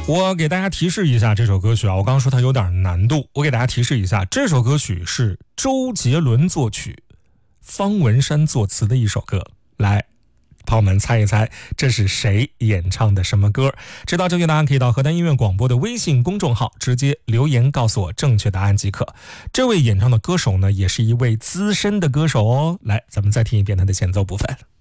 我给大家提示一下这首歌曲啊，我刚刚说它有点难度，我给大家提示一下，这首歌曲是周杰伦作曲，方文山作词的一首歌。来，朋友们猜一猜，这是谁演唱的什么歌？知道正确答案可以到河南音乐广播的微信公众号直接留言告诉我正确答案即可。这位演唱的歌手呢，也是一位资深的歌手哦。来，咱们再听一遍他的前奏部分。